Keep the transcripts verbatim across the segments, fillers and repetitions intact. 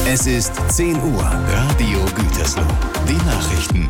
Es ist zehn Uhr. Radio Gütersloh. Die Nachrichten.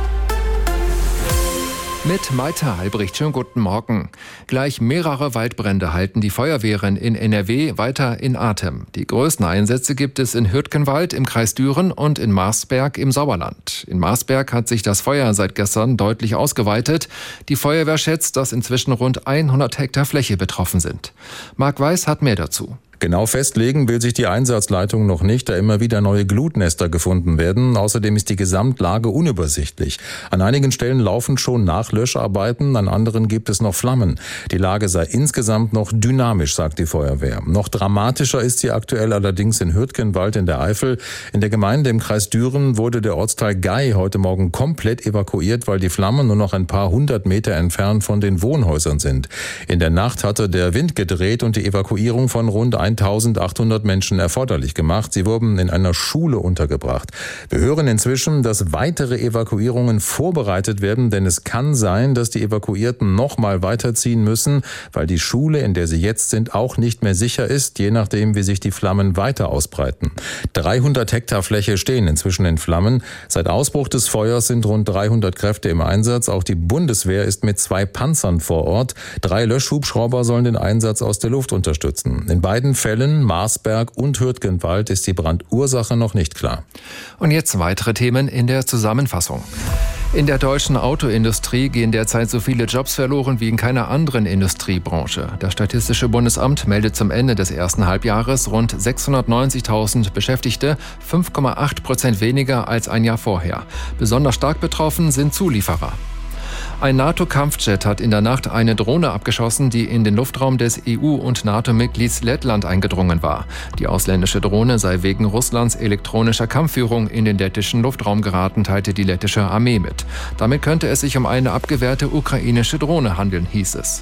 Mit Malte Albrecht, schönen guten Morgen. Gleich mehrere Waldbrände halten die Feuerwehren in N R W weiter in Atem. Die größten Einsätze gibt es in Hürtgenwald im Kreis Düren und in Marsberg im Sauerland. In Marsberg hat sich das Feuer seit gestern deutlich ausgeweitet. Die Feuerwehr schätzt, dass inzwischen rund hundert Hektar Fläche betroffen sind. Marc Weiß hat mehr dazu. Genau festlegen will sich die Einsatzleitung noch nicht, da immer wieder neue Glutnester gefunden werden. Außerdem ist die Gesamtlage unübersichtlich. An einigen Stellen laufen schon Nachlöscharbeiten, an anderen gibt es noch Flammen. Die Lage sei insgesamt noch dynamisch, sagt die Feuerwehr. Noch dramatischer ist sie aktuell allerdings in Hürtgenwald in der Eifel. In der Gemeinde im Kreis Düren wurde der Ortsteil Gei heute Morgen komplett evakuiert, weil die Flammen nur noch ein paar hundert Meter entfernt von den Wohnhäusern sind. In der Nacht hatte der Wind gedreht und die Evakuierung von rund eintausendachthundert Menschen erforderlich gemacht. Sie wurden in einer Schule untergebracht. Wir hören inzwischen, dass weitere Evakuierungen vorbereitet werden, denn es kann sein, dass die Evakuierten noch mal weiterziehen müssen, weil die Schule, in der sie jetzt sind, auch nicht mehr sicher ist, je nachdem, wie sich die Flammen weiter ausbreiten. dreihundert Hektar Fläche stehen inzwischen in Flammen. Seit Ausbruch des Feuers sind rund dreihundert Kräfte im Einsatz. Auch die Bundeswehr ist mit zwei Panzern vor Ort. Drei Löschhubschrauber sollen den Einsatz aus der Luft unterstützen. In beiden Fällen, Marsberg und Hürtgenwald, ist die Brandursache noch nicht klar. Und jetzt weitere Themen in der Zusammenfassung. In der deutschen Autoindustrie gehen derzeit so viele Jobs verloren wie in keiner anderen Industriebranche. Das Statistische Bundesamt meldet zum Ende des ersten Halbjahres rund sechshundertneunzigtausend Beschäftigte, fünf Komma acht Prozent weniger als ein Jahr vorher. Besonders stark betroffen sind Zulieferer. Ein NATO-Kampfjet hat in der Nacht eine Drohne abgeschossen, die in den Luftraum des E U- und NATO-Mitglieds Lettland eingedrungen war. Die ausländische Drohne sei wegen Russlands elektronischer Kampfführung in den lettischen Luftraum geraten, teilte die lettische Armee mit. Damit könnte es sich um eine abgewehrte ukrainische Drohne handeln, hieß es.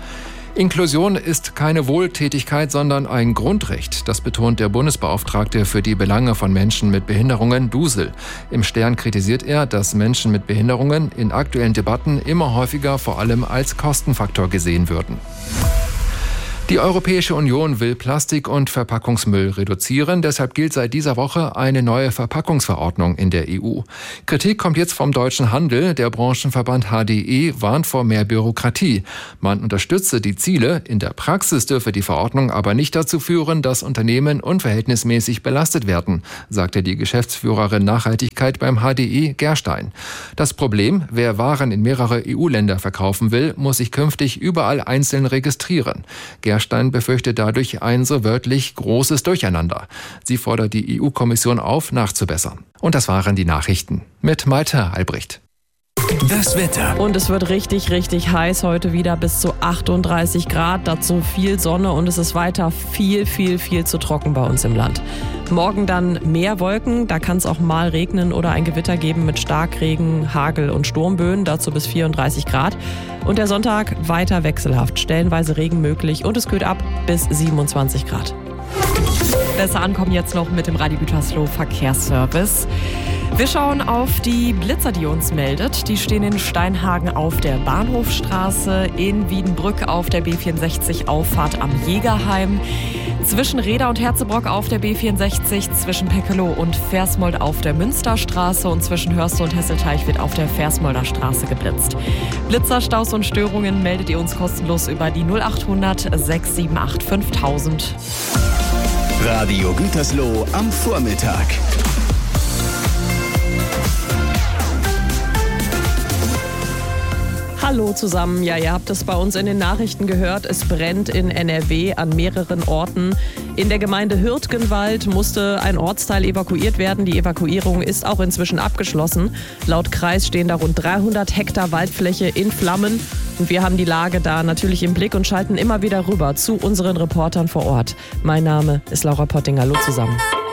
Inklusion ist keine Wohltätigkeit, sondern ein Grundrecht. Das betont der Bundesbeauftragte für die Belange von Menschen mit Behinderungen, Dusel. Im Stern kritisiert er, dass Menschen mit Behinderungen in aktuellen Debatten immer häufiger vor allem als Kostenfaktor gesehen würden. Die Europäische Union will Plastik- und Verpackungsmüll reduzieren. Deshalb gilt seit dieser Woche eine neue Verpackungsverordnung in der E U. Kritik kommt jetzt vom deutschen Handel. Der Branchenverband H D E warnt vor mehr Bürokratie. Man unterstütze die Ziele. In der Praxis dürfe die Verordnung aber nicht dazu führen, dass Unternehmen unverhältnismäßig belastet werden, sagte die Geschäftsführerin Nachhaltigkeit beim H D E, Gerstein. Das Problem: Wer Waren in mehrere E U-Länder verkaufen will, muss sich künftig überall einzeln registrieren. Gerstein Gerstein befürchtet dadurch ein so wörtlich großes Durcheinander. Sie fordert die E U-Kommission auf, nachzubessern. Und das waren die Nachrichten mit Malte Albrecht. Das Wetter. Und es wird richtig, richtig heiß heute wieder, bis zu achtunddreißig Grad, dazu viel Sonne und es ist weiter viel, viel, viel zu trocken bei uns im Land. Morgen dann mehr Wolken, da kann es auch mal regnen oder ein Gewitter geben mit Starkregen, Hagel und Sturmböen, dazu bis vierunddreißig Grad. Und der Sonntag weiter wechselhaft, stellenweise Regen möglich und es kühlt ab bis siebenundzwanzig Grad. Besser ankommen jetzt noch mit dem Radio Gütersloh Verkehrsservice. Wir schauen auf die Blitzer, die uns meldet. Die stehen in Steinhagen auf der Bahnhofstraße, in Wiedenbrück auf der B vierundsechzig Auffahrt am Jägerheim, zwischen Reda und Herzebrock auf der B vierundsechzig, zwischen Peckeloh und Versmold auf der Münsterstraße und zwischen Hörste und Hesselteich wird auf der Versmolder Straße geblitzt. Blitzer, Staus und Störungen meldet ihr uns kostenlos über die null achthundert sechs sieben acht fünftausend. Radio Gütersloh am Vormittag. Hallo zusammen, ja, ihr habt es bei uns in den Nachrichten gehört, es brennt in N R W an mehreren Orten. In der Gemeinde Hürtgenwald musste ein Ortsteil evakuiert werden. Die Evakuierung ist auch inzwischen abgeschlossen. Laut Kreis stehen da rund dreihundert Hektar Waldfläche in Flammen. Und wir haben die Lage da natürlich im Blick und schalten immer wieder rüber zu unseren Reportern vor Ort. Mein Name ist Laura Pottinger. Hallo zusammen.